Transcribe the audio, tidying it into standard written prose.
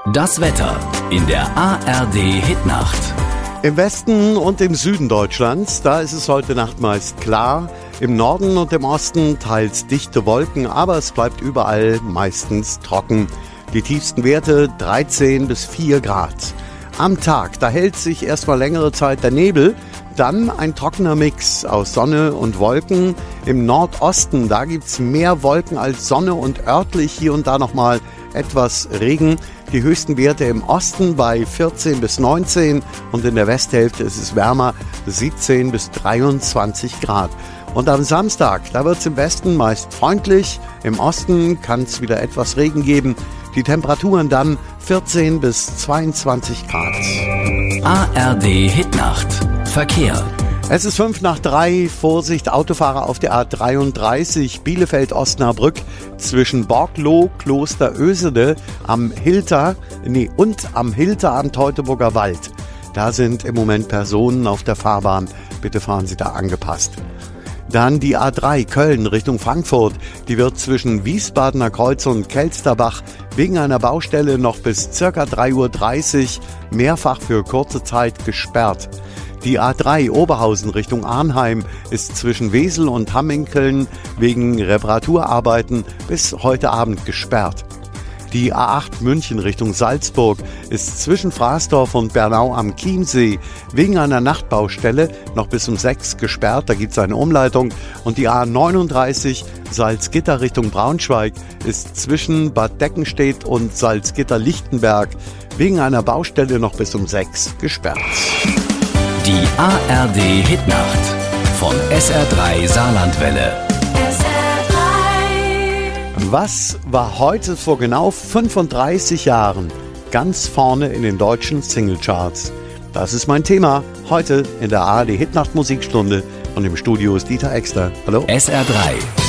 Das Wetter in der ARD Hitnacht. Im Westen und im Süden Deutschlands, da ist es heute Nacht meist klar. Im Norden und im Osten teils dichte Wolken, aber es bleibt überall meistens trocken. Die tiefsten Werte 13 bis 4 Grad. Am Tag, da hält sich erstmal längere Zeit der Nebel. Dann ein trockener Mix aus Sonne und Wolken. Im Nordosten, da gibt's mehr Wolken als Sonne und örtlich hier und da nochmal etwas Regen. Die höchsten Werte im Osten bei 14 bis 19 und in der Westhälfte ist es wärmer, 17 bis 23 Grad. Und am Samstag, da wird's im Westen meist freundlich, im Osten kann es wieder etwas Regen geben. Die Temperaturen dann 14 bis 22 Grad. ARD Hitnacht. Verkehr. Es ist 2:55, Vorsicht, Autofahrer auf der A33 Bielefeld-Osnabrück zwischen Borgloh, Kloster Ösede am Hilter am Teutoburger Wald. Da sind im Moment Personen auf der Fahrbahn. Bitte fahren Sie da angepasst. Dann die A3 Köln Richtung Frankfurt. Die wird zwischen Wiesbadener Kreuz und Kelsterbach wegen einer Baustelle noch bis ca. 3:30 Uhr mehrfach für kurze Zeit gesperrt. Die A3 Oberhausen Richtung Arnheim ist zwischen Wesel und Hamminkeln wegen Reparaturarbeiten bis heute Abend gesperrt. Die A8 München Richtung Salzburg ist zwischen Frasdorf und Bernau am Chiemsee wegen einer Nachtbaustelle noch bis um 6 gesperrt. Da gibt es eine Umleitung. Und die A39 Salzgitter Richtung Braunschweig ist zwischen Bad Deckenstedt und Salzgitter-Lichtenberg wegen einer Baustelle noch bis um 6 gesperrt. Die ARD Hitnacht von SR3 Saarlandwelle. Was war heute vor genau 35 Jahren ganz vorne in den deutschen Singlecharts? Das ist mein Thema heute in der ARD Hitnacht Musikstunde und im Studio ist Dieter Exter. Hallo? SR3